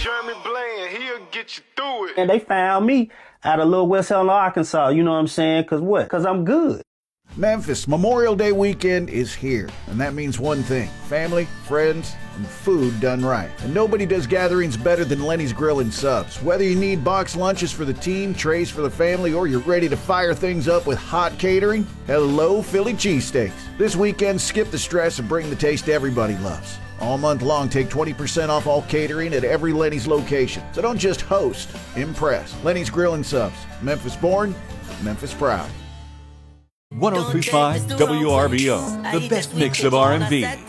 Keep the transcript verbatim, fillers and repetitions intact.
Jeremy Bland, he'll get you through it. And they found me out of Little West Helena, Arkansas. You know what I'm saying? Because what? Because I'm good. Memphis Memorial Day weekend is here, and that means one thing: family, friends, and food done right. And nobody does gatherings better than Lenny's Grill and Subs. Whether you need box lunches for the team, trays for the family, or you're ready to fire things up with hot catering, hello Philly cheesesteaks. This weekend, skip the stress and bring the taste everybody loves. All month long, take twenty percent off all catering at every Lenny's location. So don't just host, impress. Lenny's Grill and Subs. Memphis born, Memphis proud. one oh three point five W R B O, the best mix of R and B.